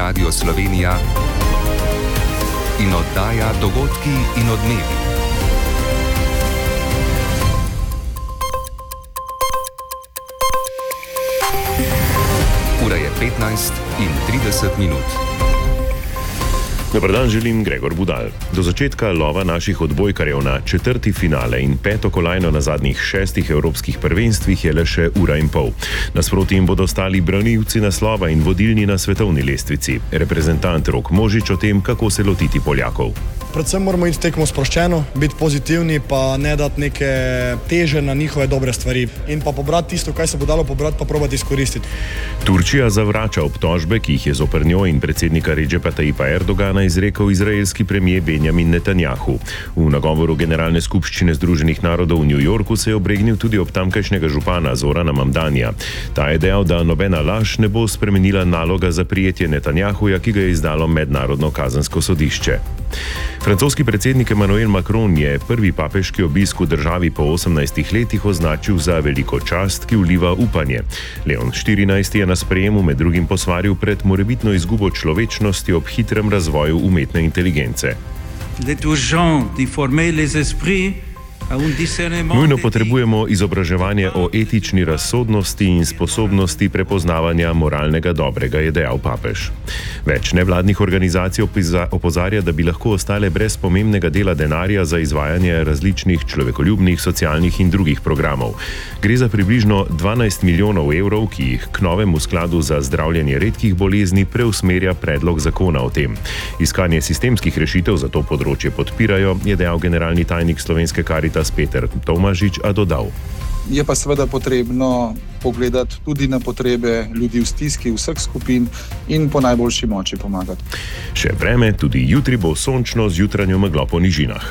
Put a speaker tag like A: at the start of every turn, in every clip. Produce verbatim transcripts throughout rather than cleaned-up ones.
A: Radio Slovenija in oddaja Dogodki in odmevi. Ura je petnajst in trideset minut.
B: Dobar dan, želim Gregor Budal. Do začetka lova naših odbojkarjev na četrti finale in peto kolajno na zadnjih šestih evropskih prvenstvih je le še ura in pol. Nasproti jim bodo stali branilci naslova in vodilni na svetovni lestvici. Reprezentant Rok Možič o tem, kako se lotiti Poljakov.
C: Predvsem moramo iti tekmo sproščeno, biti pozitivni, pa ne dati neke teže na njihove dobre stvari. In pa pobrati tisto, kaj se bo dalo pobrati, pa probati izkoristiti.
B: Turčija zavrača obtožbe, ki jih je zoper njo in predsednika Redžepa Tajipa Erdogana izrekel izraelski premijer Benjamin Netanjahu. V nagovoru Generalne skupščine Združenih narodov v New Yorku se je obregnil tudi ob tamkajšnjega župana Zorana Mamdanija. Ta je dejal, da nobena laž ne bo spremenila naloga za prijetje Netanjahuja, ki ga je izdalo Mednarodno kazensko sodišče. Francoski predsednik Emmanuel Macron je prvi papeški obisk v državi po osemnajstih letih označil za veliko čast, ki vliva upanje. Leon štirinajsti je na sprejemu med drugim posvaril pred morebitno izgubo človečnosti ob hitrem razvoju umetne inteligence. Nujno potrebujemo izobraževanje o etični razsodnosti in sposobnosti prepoznavanja moralnega dobrega, je dejal papež. Več nevladnih organizacij opozarja, da bi lahko ostale brez pomembnega dela denarja za izvajanje različnih človekoljubnih, socialnih in drugih programov. Gre za približno dvanajst milijonov evrov, ki jih k novemu skladu za zdravljenje redkih bolezni preusmerja predlog zakona o tem. Iskanje sistemskih rešitev za to področje podpirajo, je dejal generalni tajnik Slovenske Karitas Peter Tomažič, a dodal.
D: Je pa seveda potrebno pogledati tudi na potrebe ljudi v stiski vseh skupin in po najboljši moči pomagati.
B: Še vreme, tudi jutri bo sončno z jutranjo meglo po nižinah.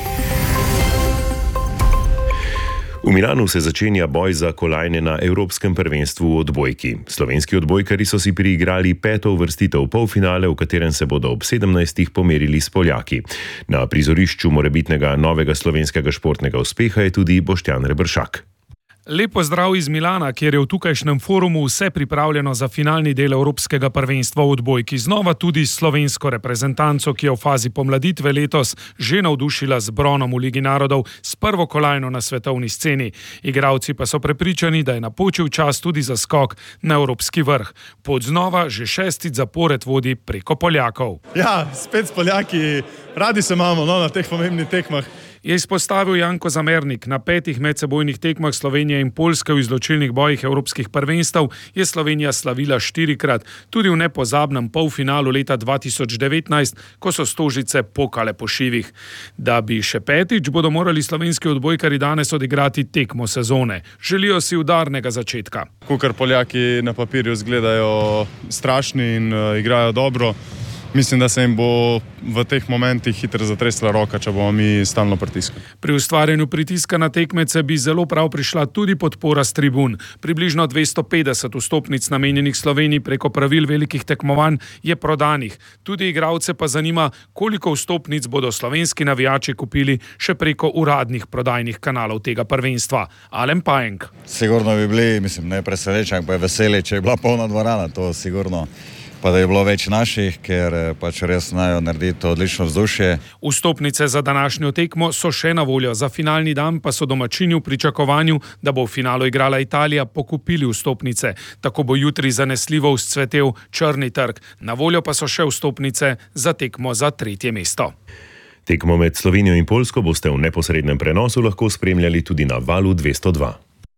B: V Milanu se začenja boj za kolajne na Evropskem prvenstvu v odbojki. Slovenski odbojkarji so si priigrali peto uvrstitev v polfinale, v katerem se bodo ob sedemnajstih pomerili s Poljaki. Na prizorišču morebitnega novega slovenskega športnega uspeha je tudi Boštjan Rebršak.
E: Lep pozdrav iz Milana, kjer je v tukajšnjem forumu vse pripravljeno za finalni del Evropskega prvenstva v odbojki. Znova tudi slovensko reprezentanco, ki je v fazi pomladitve letos že navdušila z bronom v Ligi narodov s prvo kolajno na svetovni sceni. Igralci pa so prepričani, da je napočil čas tudi za skok na evropski vrh. Pot znova že šestič zapored vodi preko Poljakov.
F: Ja, spet s Poljaki, radi se imamo no, na teh pomembnih tekmah.
E: Je izpostavil Janko Zamernik. Na petih medsebojnih tekmah Slovenije in Poljske v izločilnih bojih evropskih prvenstev je Slovenija slavila štirikrat, tudi v nepozabnem polfinalu leta dva tisoč devetnajst, ko so Stožice pokale po šivih. Da bi še petič, bodo morali slovenski odbojkari danes odigrati tekmo sezone. Želijo si udarnega začetka.
F: Kakor Poljaki na papirju izgledajo strašni in uh, igrajo dobro, mislim, da se jim bo v teh momentih hitro zatresla roka, če bomo mi stalno pritiskali.
E: Pri ustvarjanju pritiska na tekmece bi zelo prav prišla tudi podpora s tribun. Približno dvesto petdeset vstopnic namenjenih Sloveniji preko pravil velikih tekmovanj je prodanih. Tudi igralce pa zanima, koliko vstopnic bodo slovenski navijači kupili še preko uradnih prodajnih kanalov tega prvenstva. Alen Pajenk.
G: Sigurno bi bili, mislim, ne presenečen, pa je veseli, če je bila polna dvorana, to sigurno. Pa da je bilo več naših, ker pač res znajo narediti odlično vzdušje.
E: Vstopnice za današnjo tekmo so še na voljo, za finalni dan pa so domačini v pričakovanju, da bo v finalu igrala Italija, pokupili vstopnice. Tako bo jutri zanesljivo vzcvetel črni trg. Na voljo pa so še vstopnice za tekmo za tretje mesto.
B: Tekmo med Slovenijo in Poljsko boste v neposrednem prenosu lahko spremljali tudi na Valu dvesto dva.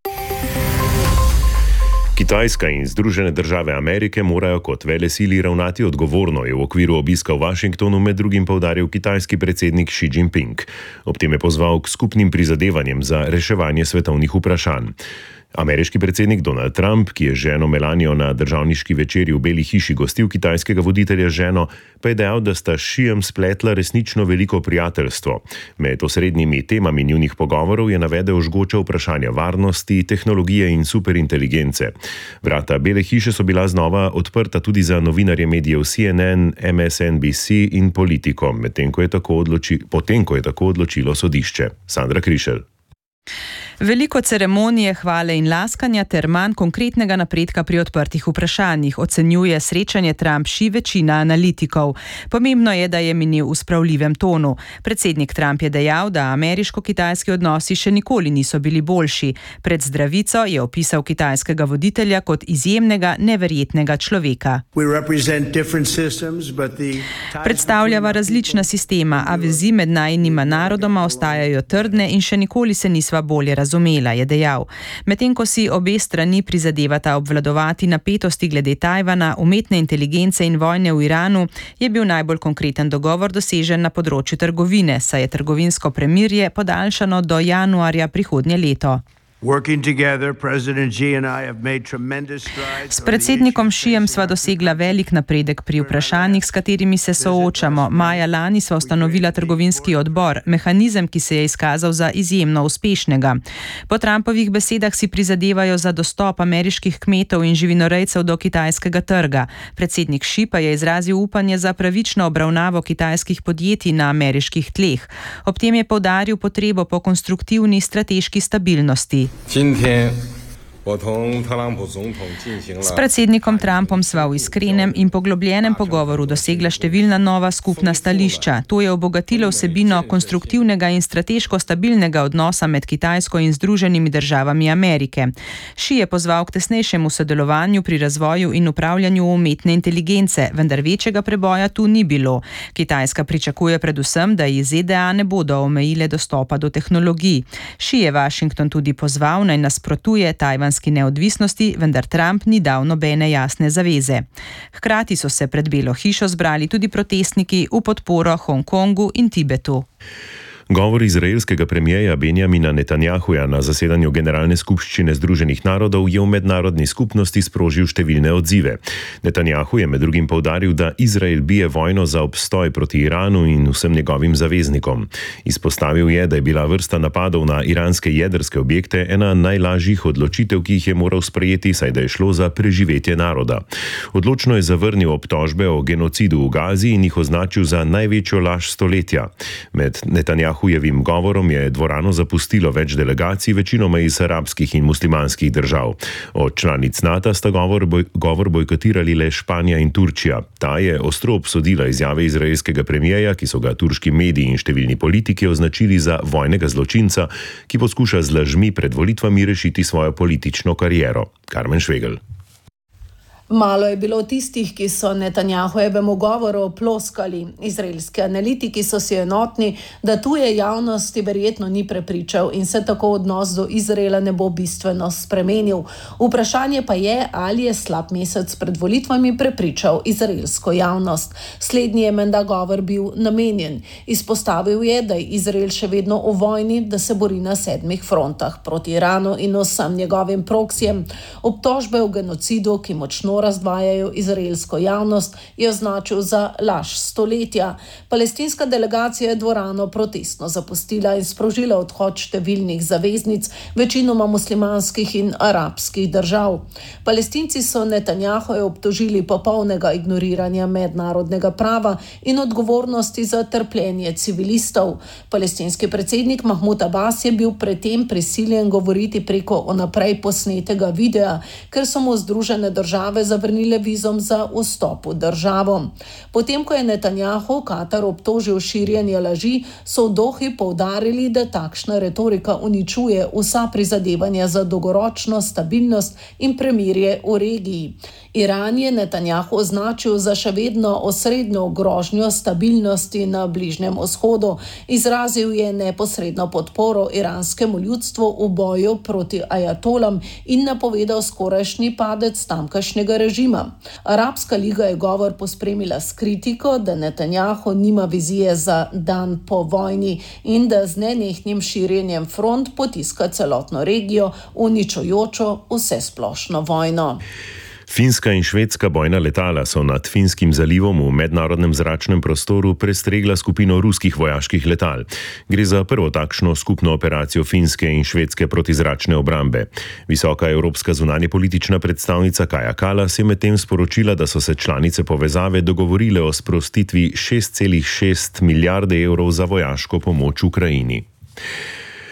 B: Kitajska in Združene države Amerike morajo kot velesili ravnati odgovorno, je v okviru obiska v Washingtonu med drugim poudaril kitajski predsednik Xi Jinping. Ob tem je pozval k skupnim prizadevanjem za reševanje svetovnih vprašanj. Ameriški predsednik Donald Trump, ki je ženo Melanijo na državniški večerji v Beli hiši gostil kitajskega voditelja z ženo, pa je dejal, da sta s Xijem spletla resnično veliko prijateljstvo. Med osrednjimi temami njunih pogovorov je navedel žgoča vprašanja varnosti, tehnologije in superinteligence. Vrata Bele hiše so bila znova odprta tudi za novinarje medijev C N N, M S N B C in Politico, medtem ko je tako odloči, potem ko je tako odločilo sodišče. Sandra Krišelj.
H: Veliko ceremonije, hvale in laskanja ter manj konkretnega napredka pri odprtih vprašanjih, ocenjuje srečanje Trump-Xi večina analitikov. Pomembno je, da je minil v spravljivem tonu. Predsednik Trump je dejal, da ameriško-kitajski odnosi še nikoli niso bili boljši. Pred zdravico je opisal kitajskega voditelja kot izjemnega, neverjetnega človeka. Predstavljava različna sistema, a vezi med najinima narodoma ostajajo trdne in še nikoli se nisva bolje razumela. Razumela, je dejal. Medtem ko si obe strani prizadevata obvladovati napetosti glede Tajvana, umetne inteligence in vojne v Iranu, je bil najbolj konkreten dogovor dosežen na področju trgovine, saj je trgovinsko premirje podaljšano do januarja prihodnje leto. S predsednikom Xijem sva dosegla velik napredek pri vprašanjih, s katerimi se soočamo. Maja lani sva ustanovila trgovinski odbor, mehanizem, ki se je izkazal za izjemno uspešnega. Po Trumpovih besedah si prizadevajo za dostop ameriških kmetov in živinorejcev do kitajskega trga. Predsednik Xi pa je izrazil upanje za pravično obravnavo kitajskih podjetij na ameriških tleh. Ob tem je poudaril potrebo po konstruktivni strateški stabilnosti.
I: 今天我同特朗普总统进行了
H: S predsednikom Trumpom sva v iskrenem in poglobljenem pogovoru dosegla številna nova skupna stališča. To je obogatilo vsebino konstruktivnega in strateško stabilnega odnosa med Kitajsko in Združenimi državami Amerike. Xi je pozval k tesnejšemu sodelovanju pri razvoju in upravljanju umetne inteligence, vendar večjega preboja tu ni bilo. Kitajska pričakuje predvsem, da ji Z D A ne bodo omejile dostopa do tehnologij. Xi je Washington tudi pozval, naj nasprotuje tajvanski neodvisnosti, vendar Trump ni dal nobene jasne zaveze. Hkrati so se pred Belo hišo zbrali tudi protestniki v podporo Hongkongu in Tibetu.
B: Govor izraelskega premijeja Benjamina Netanjahuja na zasedanju Generalne skupščine Združenih narodov je v mednarodni skupnosti sprožil številne odzive. Netanjahu je med drugim poudaril, da Izrael bije vojno za obstoj proti Iranu in vsem njegovim zaveznikom. Izpostavil je, da je bila vrsta napadov na iranske jedrske objekte ena najlažjih odločitev, ki jih je moral sprejeti, saj da je šlo za preživetje naroda. Odločno je zavrnil obtožbe o genocidu v Gazi in jih označil za največjo laž stoletja. Med Netanjahu Hujevim govorom je dvorano zapustilo več delegacij, večinoma iz arabskih in muslimanskih držav. Od članic NATO sta govor, boj, govor bojkotirali le Španija in Turčija. Ta je ostro obsodila izjave izraelskega premijeja, ki so ga turški mediji in številni politiki označili za vojnega zločinca, ki poskuša z lažmi pred volitvami rešiti svojo politično kariero. Karmen Švegel.
J: Malo je bilo tistih, ki so Netanjahujevemu govoru ploskali. Izraelski analitiki so si enotni, da tuje javnosti verjetno ni prepričal in se tako odnos do Izraela ne bo bistveno spremenil. Vprašanje pa je, ali je slab mesec pred volitvami prepričal izraelsko javnost. Slednji je menda govor bil namenjen. Izpostavil je, da je Izrael še vedno v vojni, da se bori na sedmih frontah proti Iranu in vsem njegovim proksijem. Obtožbe o genocidu, ki močno razdvajajo izraelsko javnost, je označil za laž stoletja. Palestinska delegacija je dvorano protestno zapustila in sprožila odhod številnih zaveznic, večinoma muslimanskih in arabskih držav. Palestinci so Netanjahuja obtožili popolnega ignoriranja mednarodnega prava in odgovornosti za trpljenje civilistov. Palestinski predsednik Mahmud Abbas je bil predtem prisiljen govoriti preko vnaprej posnetega videa, ker so mu Združene države zavrnile vizum za vstop v državo. Potem, ko je Netanjahu Katar obtožil širjenje laži, so v Dohi poudarili, da takšna retorika uničuje vsa prizadevanja za dolgoročno stabilnost in premirje v regiji. Iran je Netanjahu označil za še vedno osrednjo grožnjo stabilnosti na Bližnjem vzhodu. Izrazil je neposredno podporo iranskemu ljudstvu v boju proti ajatolam in napovedal skorajšnji padec tamkajšnjega režima. Arabska liga je govor pospremila s kritiko, da Netanjahu nima vizije za dan po vojni in da z nenehnim širjenjem front potiska celotno regijo v uničujočo vsesplošno vojno.
B: Finska in švedska bojna letala so nad Finskim zalivom v mednarodnem zračnem prostoru prestregla skupino ruskih vojaških letal. Gre za prvo takšno skupno operacijo finske in švedske protizračne obrambe. Visoka evropska zunanjepolitična predstavnica Kaja Kallas je medtem sporočila, da so se članice povezave dogovorile o sprostitvi šest celih šest milijarde evrov za vojaško pomoč Ukrajini.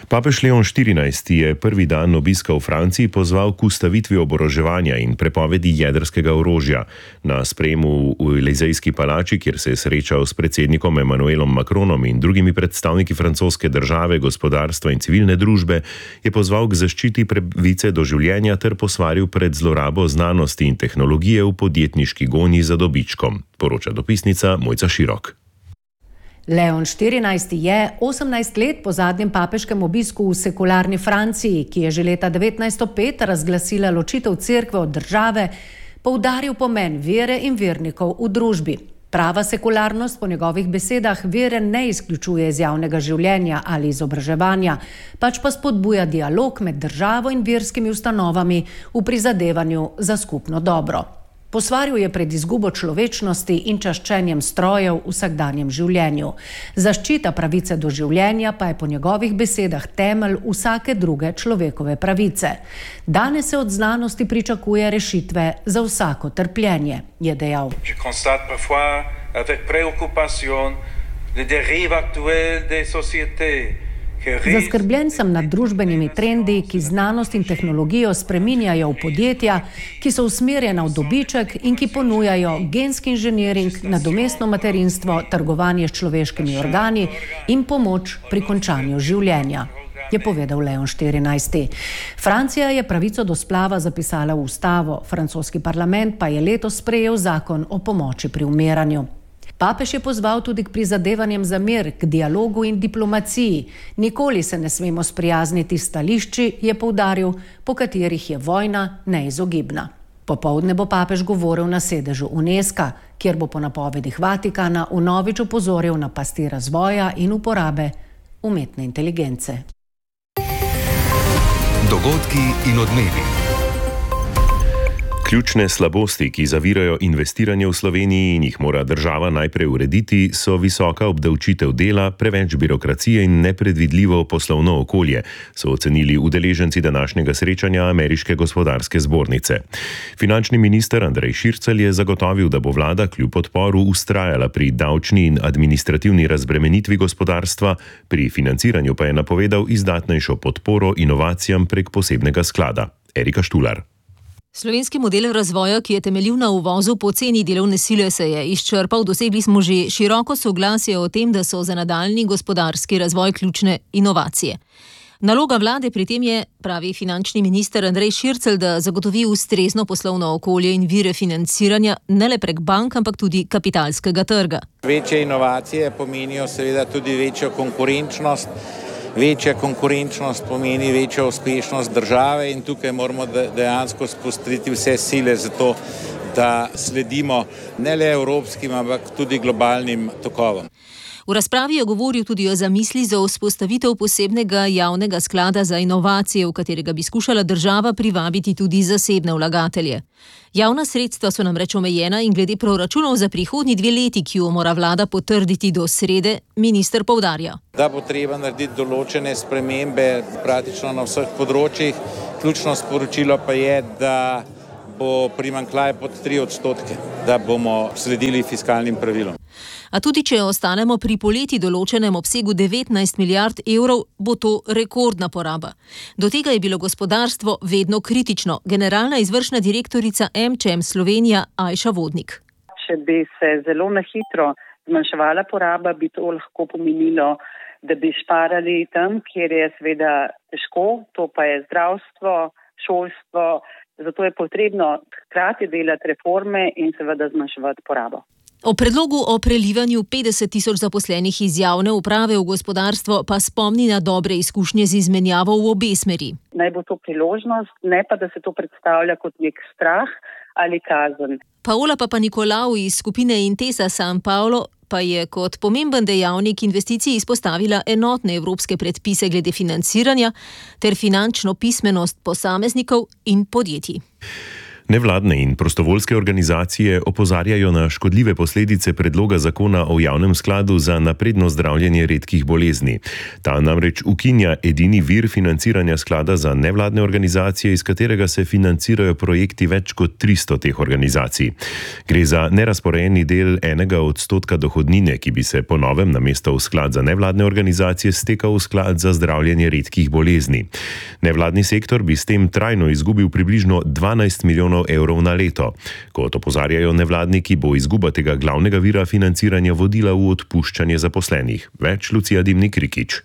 B: Papež Leon štirinajsti je prvi dan obiska v Franciji pozval k ustavitvi oboroževanja in prepovedi jedrskega orožja. Na sprejemu v Elizejski palači, kjer se je srečal s predsednikom Emmanuelom Macronom in drugimi predstavniki francoske države, gospodarstva in civilne družbe, je pozval k zaščiti pravice do življenja ter posvaril pred zlorabo znanosti in tehnologije v podjetniški gonji za dobičkom, poroča dopisnica Mojca Širok.
K: Leon štirinajsti je osemnajst let po zadnjem papeškem obisku v sekularni Franciji, ki je že leta devetnajststo pet razglasila ločitev cerkve od države, poudaril pomen vere in vernikov v družbi. Prava sekularnost po njegovih besedah vere ne izključuje iz javnega življenja ali izobraževanja, pač pa spodbuja dialog med državo in verskimi ustanovami v prizadevanju za skupno dobro. Posvaril je pred izgubo človečnosti in čaščenjem strojev v vsakdanjem življenju. Zaščita pravice do življenja pa je po njegovih besedah temelj vsake druge človekove pravice. Danes se od znanosti pričakuje rešitve za vsako trpljenje, je dejal.
L: Je constate parfois avec préoccupation les dérives actuelles des sociétés.
K: Zaskrbljen sem nad družbenimi trendi, ki znanost in tehnologijo spreminjajo v podjetja, ki so usmerjena v dobiček in ki ponujajo genski inženiring, nadomestno materinstvo, trgovanje s človeškimi organi in pomoč pri končanju življenja, je povedal Leon štirinajsti. Francija je pravico do splava zapisala v ustavo, francoski parlament pa je letos sprejel zakon o pomoči pri umiranju. Papež je pozval tudi k prizadevanjem za mir, k dialogu in diplomaciji. Nikoli se ne smemo sprijazniti s stališči, je poudaril, po katerih je vojna neizogibna. Popoldne bo papež govoril na sedežu UNESCO, kjer bo po napovedih Vatikana vnovič opozoril na pasti razvoja in uporabe umetne inteligence.
A: Dogodki in odmevi.
B: Ključne slabosti, ki zavirajo investiranje v Sloveniji in jih mora država najprej urediti, so visoka obdavčitev dela, preveč birokracije in nepredvidljivo poslovno okolje, so ocenili udeleženci današnjega srečanja Ameriške gospodarske zbornice. Finančni minister Andrej Šircelj je zagotovil, da bo vlada kljub odporu vztrajala pri davčni in administrativni razbremenitvi gospodarstva, pri financiranju pa je napovedal izdatnejšo podporo inovacijam prek posebnega sklada. Erika Štular.
M: Slovenski model razvoja, ki je temeljil na uvozu poceni delovne sile, se je izčrpal. Dosegli smo že široko soglasje o tem, da so za nadaljnji gospodarski razvoj ključne inovacije. Naloga vlade pri tem je, pravi finančni minister Andrej Šircelj, da zagotovi ustrezno poslovno okolje in vire financiranja ne le prek bank, ampak tudi kapitalskega trga.
N: Večje inovacije pomenijo seveda tudi večjo konkurenčnost. Večja konkurenčnost pomeni večjo uspešnost države in tukaj moramo dejansko spustiti vse sile za to, da sledimo ne le evropskim, ampak tudi globalnim tokovom.
M: V razpravi je govoril tudi o zamisli za vzpostavitev posebnega javnega sklada za inovacije, v katerega bi skušala država privabiti tudi zasebne vlagatelje. Javna sredstva so namreč omejena in glede proračunov za prihodnji dve leti, ki jo mora vlada potrditi do srede, minister poudarja.
N: Da bo treba narediti določene spremembe praktično na vseh področjih. Ključno sporočilo pa je, da bo primanjkljaj pod tri odstotke, da bomo sledili fiskalnim pravilom.
M: A tudi če ostanemo pri poleti določenem obsegu devetnajst milijard evrov, bo to rekordna poraba. Do tega je bilo gospodarstvo vedno kritično. Generalna izvršna direktorica M Č M Slovenija Ajša Vodnik.
O: Če bi se zelo na hitro zmanjševala poraba, bi to lahko pomenilo, da bi šparali tam, kjer je seveda težko, to pa je zdravstvo, šolstvo. Zato je potrebno hkrati delati reforme in seveda zmanjševati porabo.
M: O predlogu o prelivanju petdeset tisoč zaposlenih iz javne uprave v gospodarstvo pa spomni na dobre izkušnje z izmenjavo v obe smeri.
O: Naj bo to priložnost, ne pa da se to predstavlja kot nek strah ali kazen.
M: Paola Papanikolau iz skupine Intesa San Paolo pa je kot pomemben dejavnik investicij izpostavila enotne evropske predpise glede financiranja ter finančno pismenost posameznikov in podjetij.
B: Nevladne in prostovoljske organizacije opozarjajo na škodljive posledice predloga zakona o javnem skladu za napredno zdravljenje redkih bolezni. Ta namreč ukinja edini vir financiranja sklada za nevladne organizacije, iz katerega se financirajo projekti več kot tristo teh organizacij. Gre za nerazporejeni del enega odstotka dohodnine, ki bi se po novem namesto v sklad za nevladne organizacije stekal v sklad za zdravljenje redkih bolezni. Nevladni sektor bi s tem trajno izgubil približno dvanajst milijonov evrov na leto. Kot opozarjajo nevladniki, bo izguba tega glavnega vira financiranja vodila v odpuščanje zaposlenih. Več Lucija Dimnik-Rikić.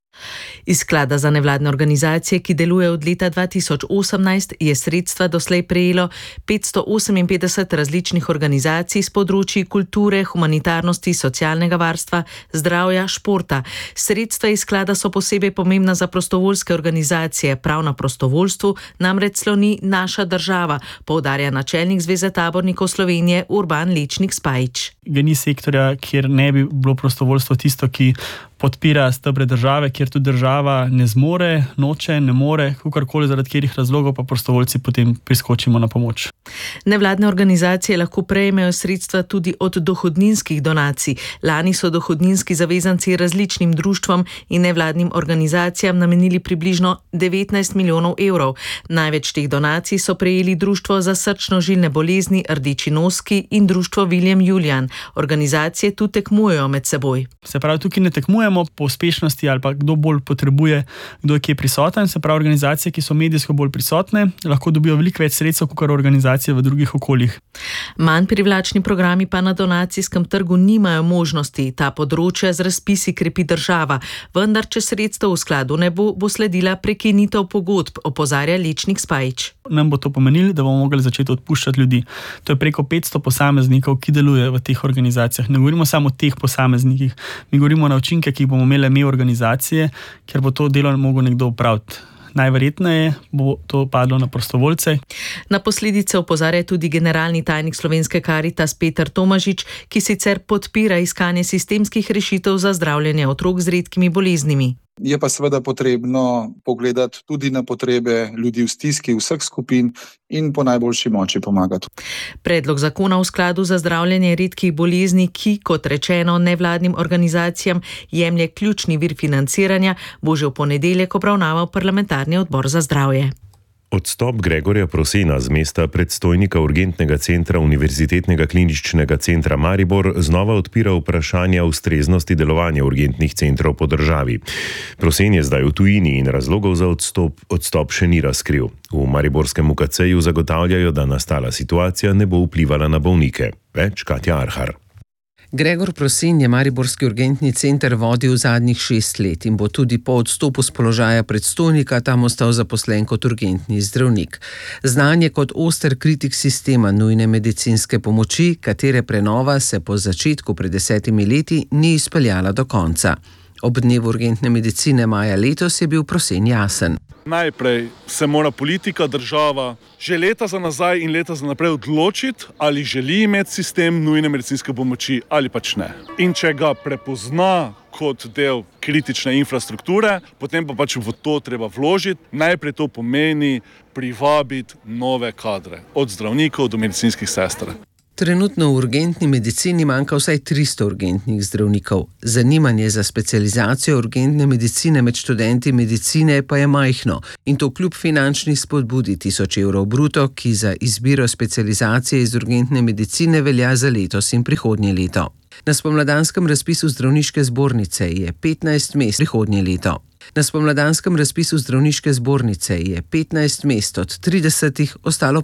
P: Iz sklada za nevladne organizacije, ki deluje od leta dva tisoč osemnajst, je sredstva doslej prejelo petsto oseminpetdeset različnih organizacij s področji kulture, humanitarnosti, socialnega varstva, zdravja, športa. Sredstva iz sklada so posebej pomembna za prostovoljske organizacije. Prav na prostovoljstvu namreč sloni naša država, poudarja načelnik Zveze tabornikov Slovenije Urban Lečnik-Spajić.
Q: Ga ni sektorja, kjer ne bi bilo prostovoljstvo tisto, ki podpira stebre države, kjer tudi država ne zmore, noče, ne more, kakorkoli zaradi katerih razlogov, pa prostovoljci potem priskočimo na pomoč.
P: Nevladne organizacije lahko prejmejo sredstva tudi od dohodninskih donacij. Lani so dohodninski zavezanci različnim društvom in nevladnim organizacijam namenili približno devetnajst milijonov evrov. Največ teh donacij so prejeli Društvo za srčno-žilne bolezni Rdeči noski in Društvo Viljem Julijan. Organizacije tu tekmujejo med seboj.
Q: Se pravi, tukaj ne tekmujemo po uspešnosti ali pa kdo bolj potrebuje, kdo je kje prisoten. Se pravi, organizacije, ki so medijsko bolj prisotne, lahko dobijo veliko več sredstev kot organizacije v drugih okoljih.
P: Manj privlačni programi pa na donacijskem trgu nimajo možnosti. Ta področja z razpisi krepi država, vendar če sredstev v skladu ne bo, bo sledila prekinitev pogodb, opozarja Lečnik-Spajić.
Q: Nam bo to pomenilo, da bomo mogli začeti odpuščati ljudi. To je preko petsto posameznikov, ki delujejo v teh organizacijah. Ne govorimo samo o teh posameznikih, mi govorimo na učinke, ki jih bomo imeli mi organizacije, ker bo to delo mogel nekdo opraviti. Najverjetneje bo to padlo na prostovoljce.
P: Na posledice opozarja tudi generalni tajnik Slovenske Karitas Peter Tomažič, ki sicer podpira iskanje sistemskih rešitev za zdravljenje otrok z redkimi boleznimi.
D: Je pa seveda potrebno pogledati tudi na potrebe ljudi v stiski vseh skupin in po najboljši moči pomagati.
P: Predlog zakona v skladu za zdravljenje redkih bolezni, ki, kot rečeno, nevladnim organizacijam jemlje ključni vir financiranja, bo že v ponedeljek obravnaval parlamentarni odbor za zdravje.
B: Odstop Gregorja Prosena z mesta predstojnika urgentnega centra Univerzitetnega kliničnega centra Maribor znova odpira vprašanja ustreznosti delovanja urgentnih centrov po državi. Prosen je zdaj v tujini in razlogov za odstop, odstop še ni razkril. V mariborskem U K C-ju zagotavljajo, da nastala situacija ne bo vplivala na bolnike. Več Katja Arhar.
R: Gregor Prosen je mariborski urgentni center vodil zadnjih šest let in bo tudi po odstopu z položaja predstojnika tam ostal zaposlen kot urgentni zdravnik. Znan je kot oster kritik sistema nujne medicinske pomoči, katere prenova se po začetku pred desetimi leti ni izpeljala do konca. Ob dnevu urgentne medicine maja letos je bil Prosen jasen.
S: Najprej se mora politika, država že leta za nazaj in leta za naprej odločiti, ali želi imeti sistem nujne medicinske pomoči ali pač ne. In če ga prepozna kot del kritične infrastrukture, potem pa pač v to treba vložiti. Najprej to pomeni privabiti nove kadre, od zdravnikov do medicinskih sester.
R: Trenutno v urgentni medicini manjka vsaj tristo urgentnih zdravnikov. Zanimanje za specializacijo urgentne medicine med študenti medicine pa je majhno in to kljub finančni spodbudi tisoč evrov bruto, ki za izbiro specializacije iz urgentne medicine velja za letos in prihodnje leto. Na spomladanskem razpisu zdravniške zbornice je petnajst mest prihodnje leto. Na spomladanskem razpisu zdravniške zbornice je petnajst mest od tridesetih ostalo